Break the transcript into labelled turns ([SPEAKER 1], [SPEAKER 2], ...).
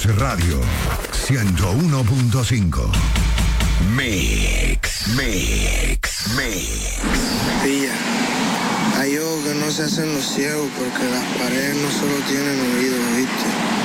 [SPEAKER 1] Plus Radio 101.5. Mix.
[SPEAKER 2] Pilla, hay ojos que no se hacen los ciegos porque las paredes no solo tienen oídos, ¿viste?